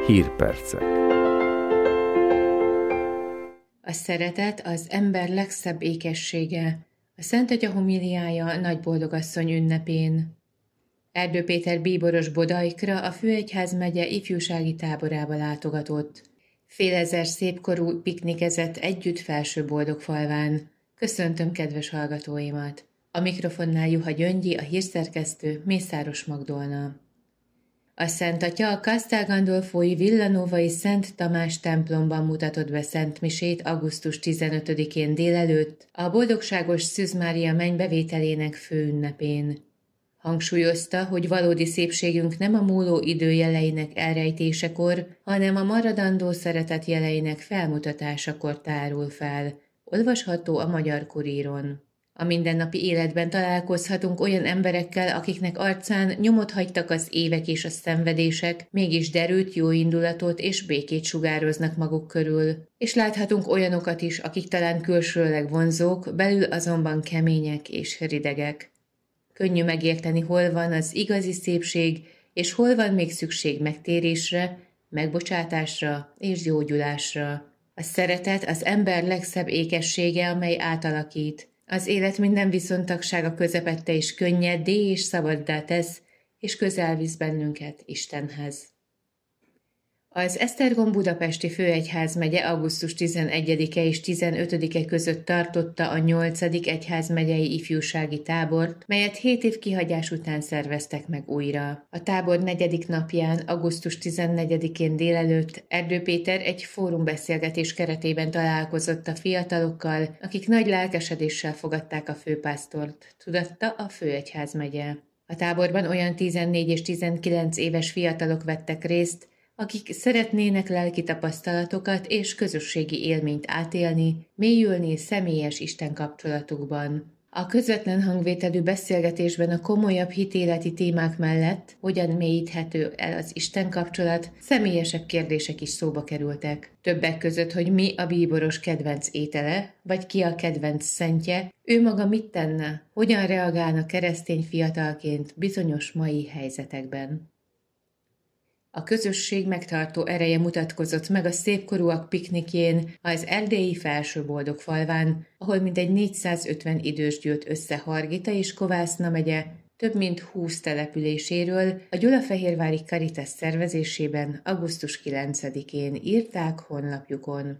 Hírpercek. A szeretet az ember legszebb ékessége, a Szent Atya homiliája Nagy Boldogasszony ünnepén. Erdő Péter bíboros Bodaikra, a Főegyházmegye ifjúsági táborába látogatott. Fél ezer szépkorú piknikezett együtt Felsőboldogfalván. Köszöntöm kedves hallgatóimat! A mikrofonnál Juha Gyöngyi, a hírszerkesztő, Mészáros Magdolna. A Szent Atya a Castel Gandolfói Villanovai Szent Tamás templomban mutatott be szentmisét augusztus 15-én délelőtt, a boldogságos Szűz Mária mennybevételének főünnepén. Hangsúlyozta, hogy valódi szépségünk nem a múló idő jeleinek elrejtésekor, hanem a maradandó szeretet jeleinek felmutatásakor tárul fel. Olvasható a Magyar Kuríron. A mindennapi életben találkozhatunk olyan emberekkel, akiknek arcán nyomot hagytak az évek és a szenvedések, mégis derűt, jóindulatot és békét sugároznak maguk körül. És láthatunk olyanokat is, akik talán külsőleg vonzók, belül azonban kemények és ridegek. Könnyű megérteni, hol van az igazi szépség, és hol van még szükség megtérésre, megbocsátásra és gyógyulásra. A szeretet az ember legszebb ékessége, amely átalakít. Az élet minden viszontagsága közepette is könnyedé és szabaddá tesz, és közel visz bennünket Istenhez. Az Esztergom budapesti főegyházmegye augusztus 11-e és 15-e között tartotta a 8. egyházmegyei ifjúsági tábort, melyet 7 év kihagyás után szerveztek meg újra. A tábor 4. napján, augusztus 14-én délelőtt Erdő Péter egy fórumbeszélgetés keretében találkozott a fiatalokkal, akik nagy lelkesedéssel fogadták a főpásztort, tudatta a főegyházmegye. A táborban olyan 14 és 19 éves fiatalok vettek részt, akik szeretnének lelki tapasztalatokat és közösségi élményt átélni, mélyülni személyes Isten kapcsolatukban. A közvetlen hangvételű beszélgetésben a komolyabb hitéleti témák mellett, hogyan mélyíthető el az Isten kapcsolat, személyesebb kérdések is szóba kerültek. Többek között, hogy mi a bíboros kedvenc étele, vagy ki a kedvenc szentje, ő maga mit tenne, hogyan reagálna keresztény fiatalként bizonyos mai helyzetekben. A közösség megtartó ereje mutatkozott meg a szépkorúak piknikjén az erdélyi Felsőboldogfalván, ahol mintegy 450 idős gyűlt össze Hargita és Kovászna megye több mint 20 településéről a Gyulafehérvári Caritas szervezésében augusztus 9-én írták honlapjukon.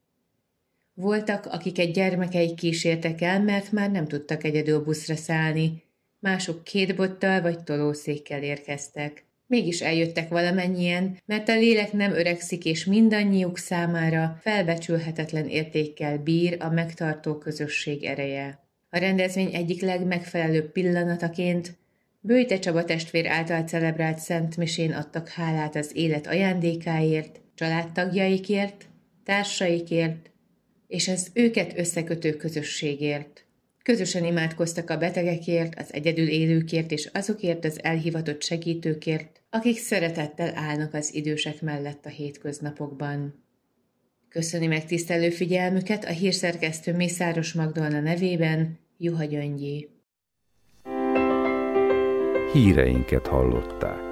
Voltak, akiket gyermekeik kísértek el, mert már nem tudtak egyedül buszra szállni, mások 2 bottal vagy tolószékkel érkeztek. Mégis eljöttek valamennyien, mert a lélek nem öregszik, és mindannyiuk számára felbecsülhetetlen értékkel bír a megtartó közösség ereje. A rendezvény egyik legmegfelelőbb pillanataként Böjte Csaba testvér által celebrált szentmisén adtak hálát az élet ajándékáért, családtagjaikért, társaikért és az őket összekötő közösségért. Közösen imádkoztak a betegekért, az egyedül élőkért és azokért az elhivatott segítőkért, akik szeretettel állnak az idősek mellett a hétköznapokban. Köszöni megtisztelő figyelmüket a hírszerkesztő Mészáros Magdolna nevében Juha Gyöngyi. Híreinket hallották.